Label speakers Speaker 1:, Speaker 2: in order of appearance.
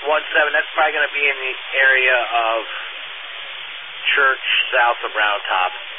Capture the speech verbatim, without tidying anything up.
Speaker 1: one seven, that's probably going to be in the area of Church south of Round Top.